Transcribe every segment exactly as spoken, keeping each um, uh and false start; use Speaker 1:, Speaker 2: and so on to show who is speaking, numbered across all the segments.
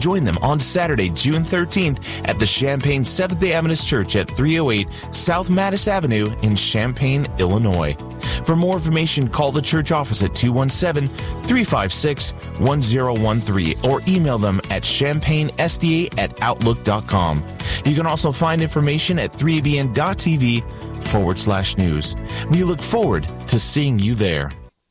Speaker 1: Join them on Saturday, June thirteenth at the Champaign Seventh-day Adventist Church at three oh eight South Mattis Avenue in Champaign, Illinois. For more information, call the church office at two one seven, three five six, one zero one three or email them at champaign s d a at outlook dot com. You can also find information at three a b n dot t v forward slash news. We look forward to seeing you there.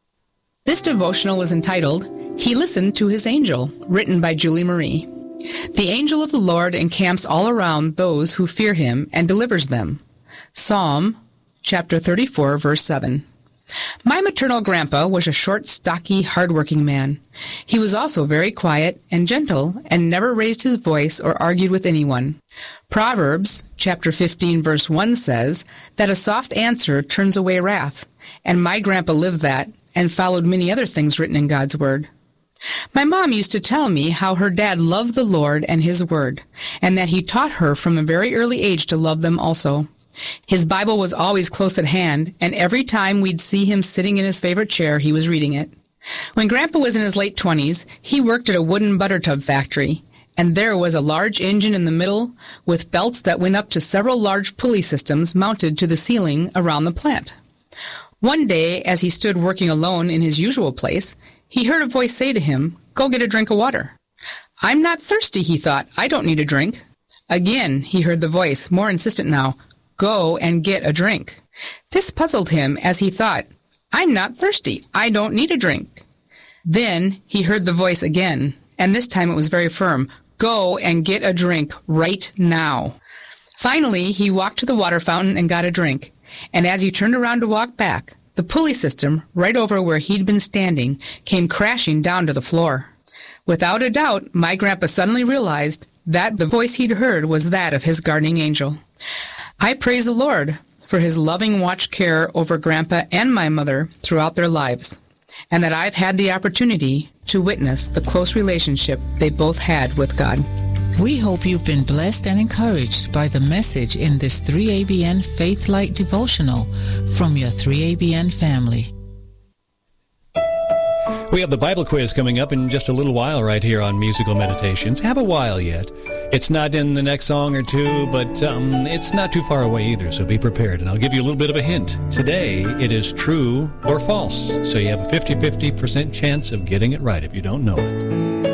Speaker 2: This devotional is entitled, He Listened to His Angel, written by Julie Marie. The angel of the Lord encamps all around those who fear him and delivers them. Psalm chapter thirty-four, verse seven. My maternal grandpa was a short, stocky, hard-working man. He was also very quiet and gentle and never raised his voice or argued with anyone. Proverbs chapter fifteen, verse one says that a soft answer turns away wrath, and my grandpa lived that and followed many other things written in God's Word. My mom used to tell me how her dad loved the Lord and His Word, and that he taught her from a very early age to love them also. His Bible was always close at hand, and every time we'd see him sitting in his favorite chair, he was reading it. When Grandpa was in his late twenties, he worked at a wooden butter tub factory, and there was a large engine in the middle with belts that went up to several large pulley systems mounted to the ceiling around the plant. One day, as he stood working alone in his usual place, he heard a voice say to him, "Go get a drink of water." "I'm not thirsty," he thought. "I don't need a drink." Again, he heard the voice, more insistent now, "Go and get a drink." This puzzled him as he thought, "I'm not thirsty. I don't need a drink." Then he heard the voice again, and this time it was very firm, "Go and get a drink right now." Finally, he walked to the water fountain and got a drink. And as he turned around to walk back, the pulley system, right over where he'd been standing, came crashing down to the floor. Without a doubt, my grandpa suddenly realized that the voice he'd heard was that of his guardian angel. I praise the Lord for His loving watch care over Grandpa and my mother throughout their lives, and that I've had the opportunity to witness the close relationship they both had with God.
Speaker 3: We hope you've been blessed and encouraged by the message in this three A B N Faith Light devotional from your three A B N family.
Speaker 4: We have the Bible quiz coming up in just a little while right here on Musical Meditations. Have a while yet. It's not in the next song or two, but um, it's not too far away either, so be prepared. And I'll give you a little bit of a hint. Today, it is true or false, so you have a fifty-fifty percent chance of getting it right if you don't know it.